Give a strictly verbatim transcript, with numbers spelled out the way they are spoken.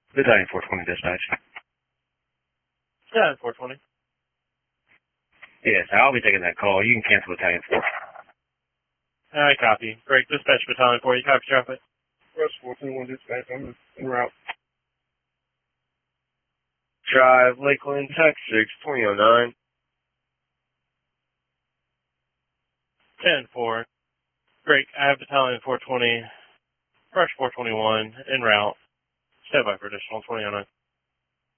Battalion four twenty dispatch. Yeah, four twenty. Yes, I'll be taking that call. You can cancel Battalion four. Alright, copy. Break dispatch battalion four, you copy traffic? Rush four twenty-one dispatch, I'm en route. Drive, Lakeland, Texas, twenty oh nine. ten four. Break, I have battalion four twenty, Rush four twenty-one, en route. Stand by for additional twenty oh nine.